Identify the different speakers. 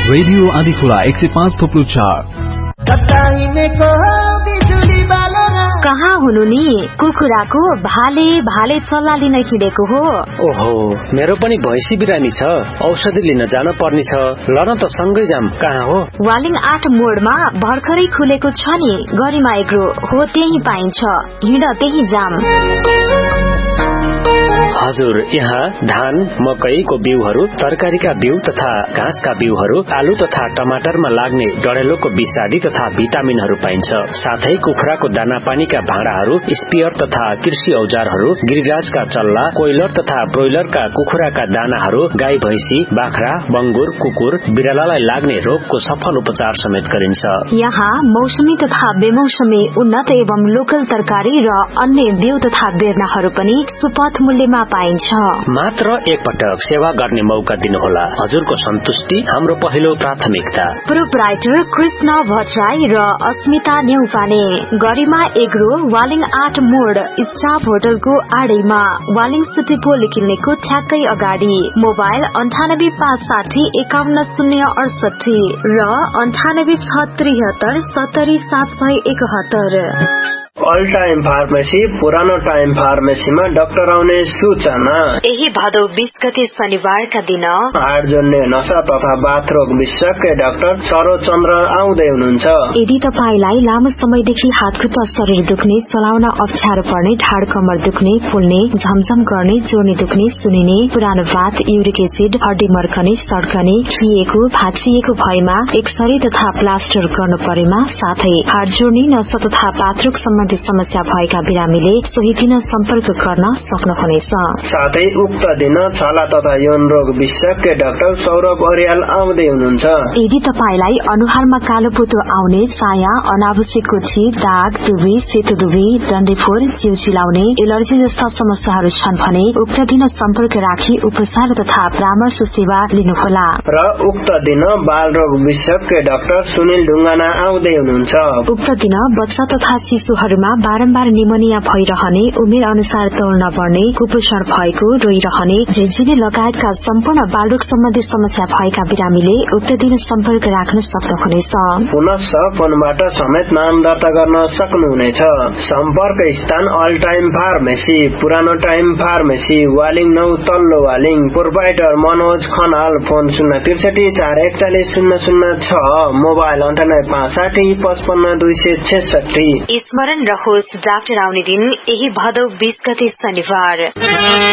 Speaker 1: Radio Andhikhola 105.4।
Speaker 2: कहाँ हुनु नि? कुखुराको भाले भाले चल्ला लिन हिँडेको हो।
Speaker 3: ओहो, मेरो पनि भैँसी बिरामी छ, औषधि लिन जान पर्ने छ। ल न त सँगै जाम। कहाँ हो?
Speaker 2: वालिङ 8 मोडमा भर्खरै खुलेको छ नि गरिमा एग्रो हो, त्यही पाइन्छ। हिँड त्यही जाम।
Speaker 3: हजुर, यहाँ धान, मकैको बिउहरू, तरकारीका बिउ तथा घाँसका बिउहरू, आलु तथा टमाटरमा लाग्ने डढेलोको विष आदि तथा भिटामिनहरू पाइन्छ। साथै कुखुराको दाना पानीका भाँडाहरू, स्पियर तथा कृषि औजारहरू, गिरगाजका चल्ला, कोइलर तथा ब्रोइलरका कुखुराका दानाहरू, गाई भैँसी, बाख्रा, बंगुर, कुकुर, बिरालालाई लाग्ने रोगको सफल उपचार समेत गरिन्छ।
Speaker 2: यहाँ मौसमी तथा बेमौसमी उन्नत एवं लोकल तरकारी र अन्य बिउ तथा बेर्नाहरू पनि सुपथ मूल्यमा पाइन्छ।
Speaker 3: मात्र एक पटक सेवा गर्ने मौका दिनुहोला। हजुरको सन्तुष्टि हाम्रो पहिलो प्राथमिकता।
Speaker 2: प्रोप्राइटर कृष्ण भट्टराई र अस्मिता न्यौपाने। गरिमा एग्रो वालिङ 8 मोड स्टाफ होटलको आडैमा, वालिङ सिटी पोल किल्नेको ठ्याक्कै अगाडि। मोबाइल 9856510768 र 9863770771।
Speaker 4: ऑल टाइम फार्मेसी पुरानो टाइम फार्मेसीमा डाक्टर आउने सूचना।
Speaker 2: यही भदौ 20 गते शनिबारका दिन
Speaker 4: हाड जोड्ने नसा तथा बाथरोग विशेषज्ञ डाक्टर सरोज चन्द्र आउँदै हुनुहुन्छ।
Speaker 2: यदि तपाईलाई लामो समयदेखि हातखुट्टा शरीर दुख्ने, चलाउन अप्ठ्यारो पर्ने, ढाड कमर दुख्ने, फुल्ने, झमझम गर्ने, जोर्नी दुख्ने, सुनिने, पुरानो बात, युरिक एसिड, हड्डी मर्कने, सड्कने, खिएको, भाँचिएको भएमा एक्सरे तथा प्लास्टर गर्नु परेमा, साथै हाड जोड्ने, नसा तथा बाथरोग सम्बन्धी समस्या भएका बिरामीले सोही दिन सम्पर्क गर्न सक्नुहुनेछ।
Speaker 4: साथै उक्त दिन छाला तथा यौन रोग विशेषज्ञ डाक्टर सौरभ अर्याल आउँदै हुनुहुन्छ।
Speaker 2: यदि तपाईलाई अनुहारमा कालो पोतो आउने, चाया, अनावश्यक कोठी, दाग, दुबी, सेतो दुबी, डन्डेफोर, जिउ चिलाउने, एलर्जी जस्ता समस्याहरू छन् भने उक्त दिन सम्पर्क राखी उपचार तथा परामर्श सेवा लिनुहोला।
Speaker 4: र उक्त दिन बाल रोग विशेषज्ञ डाक्टर सुनिल ढुङ्गाना आउँदै हुनुहुन्छ।
Speaker 2: उक्त दिन बच्चा तथा शिशुहरूमा बारम्बार निमोनिया भइरहने, उमेर अनुसार तौल नबढ्ने, कुपोषण भएको, रोइरहने, झिझिने लगायतका सम्पूर्ण बालरोग सम्बन्धी समस्या भएका बिरामीले उक्त दिन सम्पर्क राख्न सक्नुहुनेछ।
Speaker 4: पुनः फोनबाट समेत नाम दर्ता गर्न सक्नुहुनेछ। सम्पर्क स्थान अल टाइम फार्मेसी, पुरानो टाइम फार्मेसी, वालिङ 9 तल्लो Waling. Proprietor Manoj Khanal. Phone 063 441 0006, mobile 9865555266।
Speaker 2: स्मरण रहोस्, डाक्टर आउने दिन यही भदौ 20 गते शनिबार।